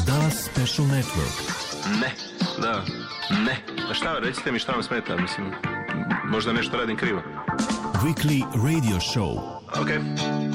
Dallas Special Network. Ne, da, ne. A šta, recite mi šta vam smeta, mislim, možda nešto radim krivo. Weekly radio show. Ok.